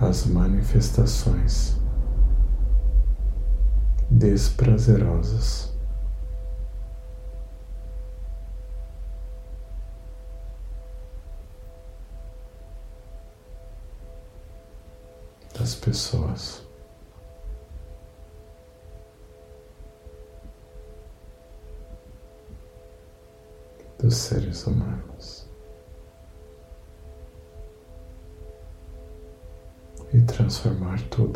as manifestações desprazerosas das pessoas, dos seres humanos, e transformar tudo